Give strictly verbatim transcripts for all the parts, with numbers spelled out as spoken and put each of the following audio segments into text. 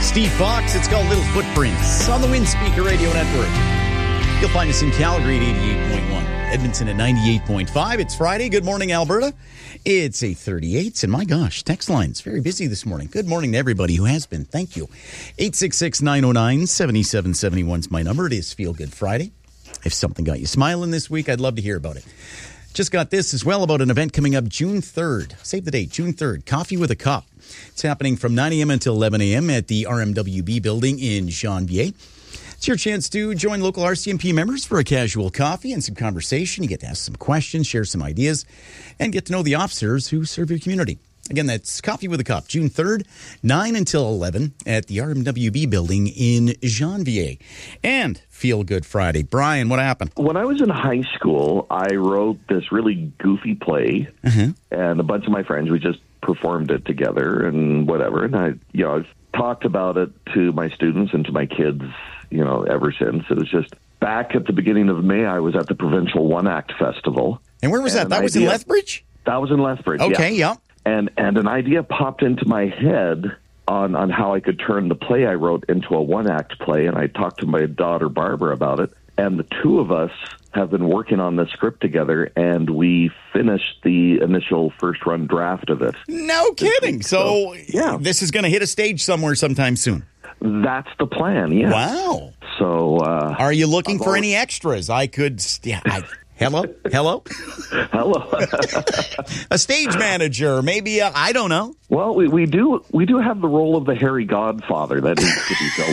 Steve Fox. It's called Little Footprints on the Windspeaker Radio Network. You'll find us in Calgary at eighty-eight point one, Edmonton at ninety-eight point five. It's Friday. Good morning, Alberta. It's eight thirty-eight, and my gosh, text line's very busy this morning. Good morning to everybody who has been. Thank you. eight six six, nine oh nine, seven seven seven one is my number. It is Feel Good Friday. If something got you smiling this week, I'd love to hear about it. Just got this as well about an event coming up June third. Save the date, June third. Coffee with a Cup. It's happening from nine a.m. until eleven a.m. at the R M W B building in Janvier. It's your chance to join local R C M P members for a casual coffee and some conversation. You get to ask some questions, share some ideas, and get to know the officers who serve your community. Again, that's Coffee with a Cup, June third, nine until eleven at the R M W B building in Janvier. And Feel Good Friday. Brian, what happened? When I was in high school, I wrote this really goofy play, uh-huh. and a bunch of my friends, we just performed it together and whatever. And I, you know, I've talked about it to my students and to my kids, you know, ever since. It was just back at the beginning of May, I was at the Provincial One Act Festival. And where was that? That was idea, in Lethbridge? That was in Lethbridge, okay, yeah. yeah. And and an idea popped into my head on, on how I could turn the play I wrote into a one-act play, and I talked to my daughter, Barbara, about it. And the two of us have been working on the script together, and we finished the initial first-run draft of it. No kidding. So, so yeah. This is going to hit a stage somewhere sometime soon. That's the plan, yeah. Wow. So, uh... Are you looking I've for always... any extras? I could... Yeah, I... Hello? Hello? Hello. A stage manager, maybe, a, I don't know. Well, we, we do we do have the role of the hairy godfather that needs to be filled,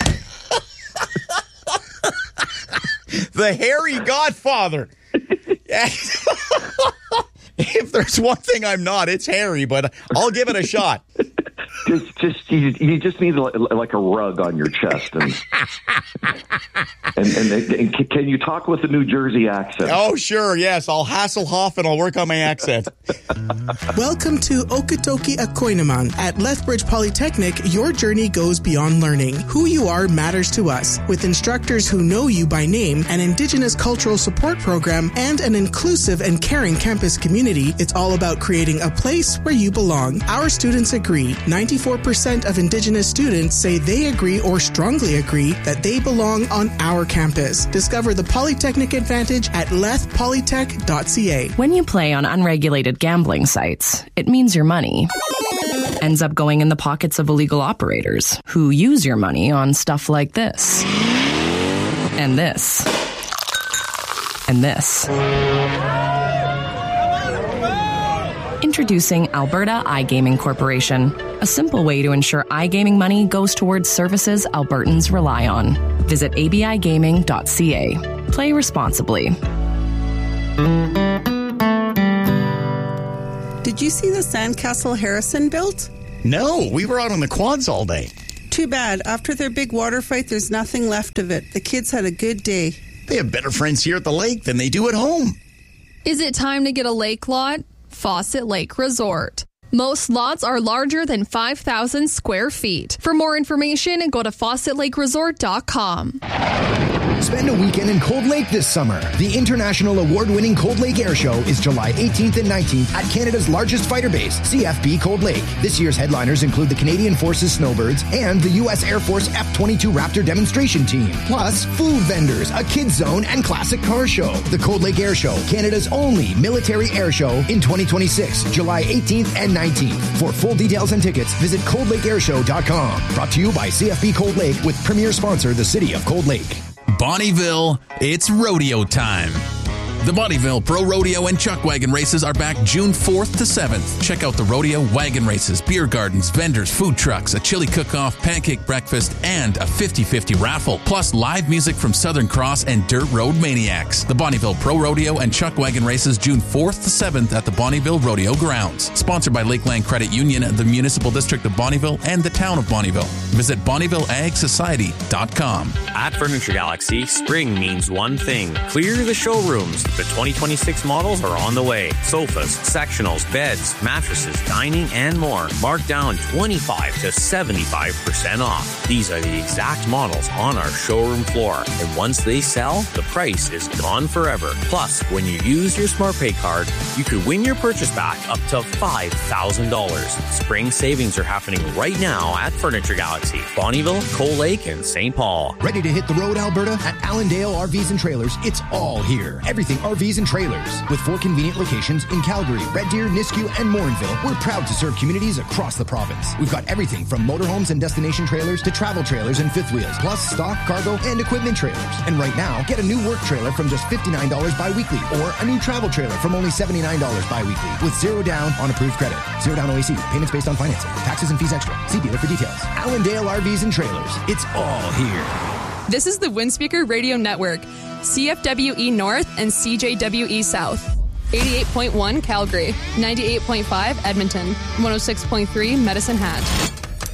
so... The hairy godfather. If there's one thing I'm not, it's hairy, but I'll give it a shot. Just, just you, you just need like a rug on your chest, and and, and, and can you talk with a New Jersey accent? Oh, sure, yes. I'll Hasselhoff and I'll work on my accent. Welcome to Okotoki Akoinaman. At Lethbridge Polytechnic, your journey goes beyond learning. Who you are matters to us. With instructors who know you by name, an Indigenous cultural support program, and an inclusive and caring campus community, it's all about creating a place where you belong. Our students agree. ninety-four percent of Indigenous students say they agree or strongly agree that they belong on our campus. Discover the Polytechnic Advantage at leth polytech dot c a. When you play on unregulated gambling sites, it means your money ends up going in the pockets of illegal operators who use your money on stuff like this, and this, and this. Introducing Alberta iGaming Corporation, a simple way to ensure iGaming money goes towards services Albertans rely on. Visit a b i gaming dot c a. Play responsibly. Did you see the sandcastle Harrison built? No, we were out on the quads all day. Too bad. After their big water fight, there's nothing left of it. The kids had a good day. They have better friends here at the lake than they do at home. Is it time to get a lake lot? Fawcett Lake Resort. Most lots are larger than five thousand square feet. For more information, go to fawcett lake resort dot com. Spend a weekend in Cold Lake this summer. The international award-winning Cold Lake Air Show is July eighteenth and nineteenth at Canada's largest fighter base, C F B Cold Lake. This year's headliners include the Canadian Forces Snowbirds and the U S Air Force F twenty-two Raptor demonstration team. Plus, food vendors, a kids zone, and classic car show. The Cold Lake Air Show, Canada's only military air show in twenty twenty-six, July eighteenth and nineteenth. For full details and tickets, visit cold lake air show dot com. Brought to you by C F B Cold Lake with premier sponsor, the City of Cold Lake. Bonnyville, it's rodeo time. The Bonnyville Pro Rodeo and Chuck Wagon Races are back June fourth to seventh. Check out the rodeo, wagon races, beer gardens, vendors, food trucks, a chili cook-off, pancake breakfast, and a fifty-fifty raffle. Plus live music from Southern Cross and Dirt Road Maniacs. The Bonnyville Pro Rodeo and Chuck Wagon Races June fourth to seventh at the Bonnyville Rodeo Grounds. Sponsored by Lakeland Credit Union, the Municipal District of Bonnyville, and the Town of Bonnyville. Visit bonnyville ag society dot com. At Furniture Galaxy, spring means one thing. Clear the showrooms. The twenty twenty-six models are on the way. Sofas, sectionals, beds, mattresses, dining, and more. Marked down twenty-five to seventy-five percent off. These are the exact models on our showroom floor. And once they sell, the price is gone forever. Plus, when you use your SmartPay card, you could win your purchase back up to five thousand dollars. Spring savings are happening right now at Furniture Galaxy, Bonnyville, Cold Lake, and Saint Paul. Ready to hit the road, Alberta? At Allendale R Vs and Trailers, it's all here. Everything R Vs and trailers. With four convenient locations in Calgary, Red Deer, Nisku, and Morinville, we're proud to serve communities across the province. We've got everything from motorhomes and destination trailers to travel trailers and fifth wheels, plus stock, cargo, and equipment trailers. And right now, get a new work trailer from just fifty-nine dollars bi-weekly or a new travel trailer from only seventy-nine dollars bi-weekly with zero down on approved credit. Zero down O A C. Payments based on financing. Taxes and fees extra. See dealer for details. Allendale R Vs and Trailers. It's all here. This is the Windspeaker Radio Network, C F W E North and C J W E South. eighty-eight point one Calgary, ninety-eight point five Edmonton, one oh six point three Medicine Hat.